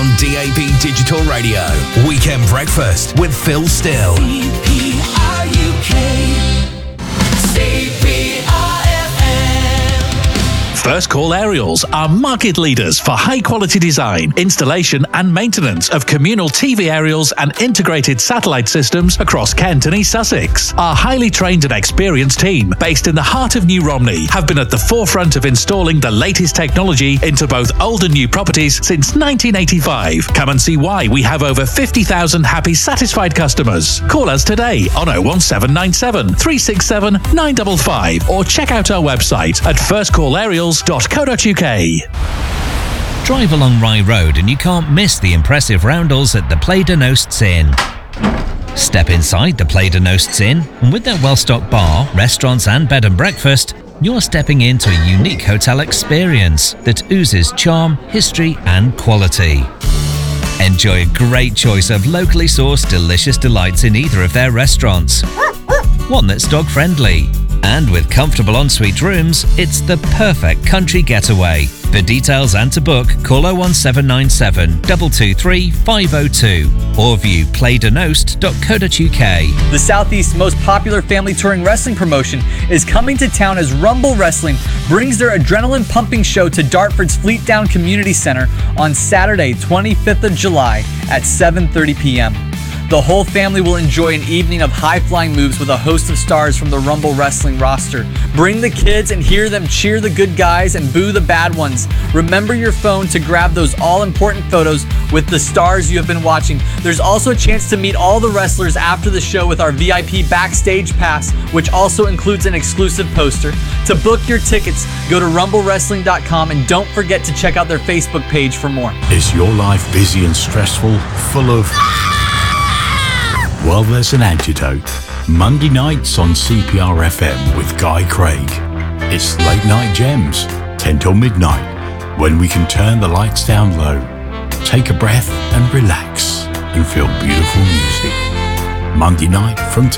DAB Digital Radio. Weekend Breakfast with Phil Still. First Call Aerials are market leaders for high-quality design, installation and maintenance of communal TV aerials and integrated satellite systems across Kent and East Sussex. Our highly trained and experienced team, based in the heart of New Romney, have been at the forefront of installing the latest technology into both old and new properties since 1985. Come and see why we have over 50,000 happy, satisfied customers. Call us today on 01797 367 955 or check out our website at firstcallaerials.co.uk. Drive along Rye Road and you can't miss the impressive roundels at the Play de Nosts Inn. Step inside the Play de Nosts Inn, and with their well-stocked bar, restaurants and bed and breakfast, you're stepping into a unique hotel experience that oozes charm, history and quality. Enjoy a great choice of locally sourced delicious delights in either of their restaurants. One that's dog-friendly. And with comfortable ensuite rooms, it's the perfect country getaway. For details and to book, call 01797 223 502 or view playdenost.co.uk. The Southeast's most popular family touring wrestling promotion is coming to town as Rumble Wrestling brings their adrenaline-pumping show to Dartford's Fleet Down Community Centre on Saturday, 25th of July at 7:30 p.m. The whole family will enjoy an evening of high-flying moves with a host of stars from the Rumble Wrestling roster. Bring the kids and hear them cheer the good guys and boo the bad ones. Remember your phone to grab those all-important photos with the stars you have been watching. There's also a chance to meet all the wrestlers after the show with our VIP Backstage Pass, which also includes an exclusive poster. To book your tickets, go to rumblewrestling.com and don't forget to check out their Facebook page for more. Is your life busy and stressful, full of... Well, there's an antidote. Monday nights on CPR FM with Guy Craig. It's Late Night Gems, 10 till midnight, when we can turn the lights down low, take a breath and relax and feel beautiful music. Monday night from 10